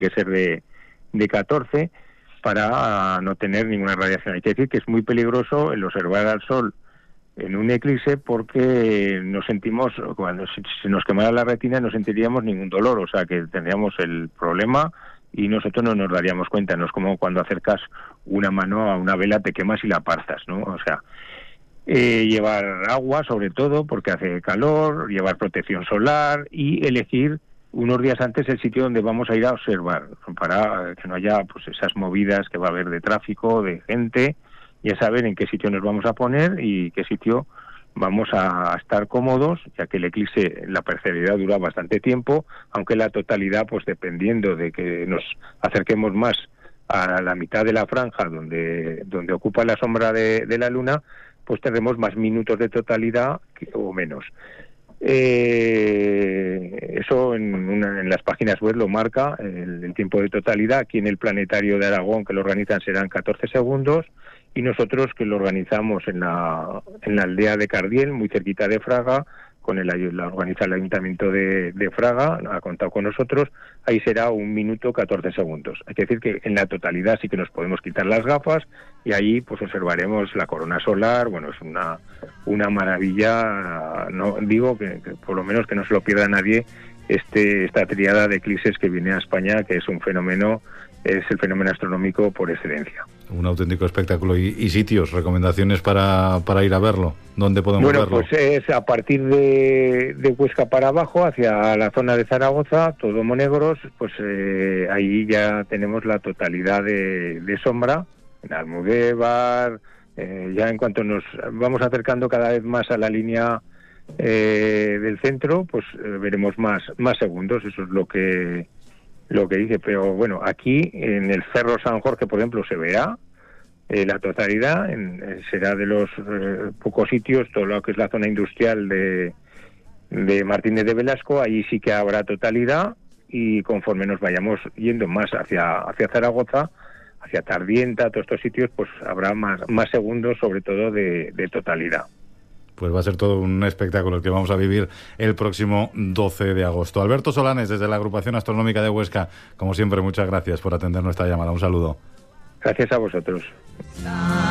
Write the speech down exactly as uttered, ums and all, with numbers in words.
que ser de, de catorce, para no tener ninguna radiación. Hay que decir que es muy peligroso el observar al Sol en un eclipse, porque nos sentimos, cuando se nos quemara la retina, no sentiríamos ningún dolor, o sea que tendríamos el problema y nosotros no nos daríamos cuenta. No es como cuando acercas una mano a una vela, te quemas y la apartas, ¿no? O sea, eh, llevar agua sobre todo porque hace calor, llevar protección solar y elegir unos días antes el sitio donde vamos a ir a observar, para que no haya pues esas movidas que va a haber de tráfico, de gente. Ya saber en qué sitio nos vamos a poner y qué sitio vamos a estar cómodos, ya que el eclipse, la parcialidad dura bastante tiempo, aunque la totalidad, pues dependiendo de que nos acerquemos más a la mitad de la franja donde donde ocupa la sombra de, de la luna, pues tendremos más minutos de totalidad que, o menos. Eh, eso en, una, en las páginas web lo marca el, el tiempo de totalidad. Aquí en el planetario de Aragón, que lo organizan, serán catorce segundos, y nosotros, que lo organizamos en la en la aldea de Cardiel, muy cerquita de Fraga, con el la organiza el Ayuntamiento de, de Fraga, ha contado con nosotros, ahí será un minuto catorce segundos. Hay que decir que en la totalidad sí que nos podemos quitar las gafas y ahí pues observaremos la corona solar. Bueno, es una una maravilla. No digo que, que por lo menos que no se lo pierda nadie este esta triada de eclipses que viene a España, que es un fenómeno, es el fenómeno astronómico por excelencia. Un auténtico espectáculo. ¿Y, y sitios, recomendaciones para, para ir a verlo? ¿Dónde podemos bueno, verlo? Bueno, pues es a partir de, de Huesca para abajo, hacia la zona de Zaragoza, todo Monegros, pues eh, ahí ya tenemos la totalidad de, de sombra, en Almudévar. Eh, ya en cuanto nos vamos acercando cada vez más a la línea eh, del centro, pues eh, veremos más, más segundos. Eso es lo que... lo que dice, pero bueno, aquí en el Cerro San Jorge, por ejemplo, se verá eh, la totalidad, en, eh, será de los eh, pocos sitios, todo lo que es la zona industrial de, de Martínez de Velasco, allí sí que habrá totalidad, y conforme nos vayamos yendo más hacia, hacia Zaragoza, hacia Tardienta, todos estos sitios, pues habrá más, más segundos, sobre todo de, de totalidad. Pues va a ser todo un espectáculo el que vamos a vivir el próximo doce de agosto. Alberto Solanes, desde la Agrupación Astronómica de Huesca, como siempre, muchas gracias por atender nuestra llamada. Un saludo. Gracias a vosotros.